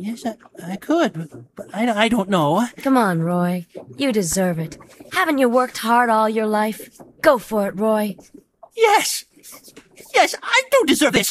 Yes, I could, but I don't know. Come on, Roy. You deserve it. Haven't you worked hard all your life? Go for it, Roy. Yes! Yes, I do deserve this!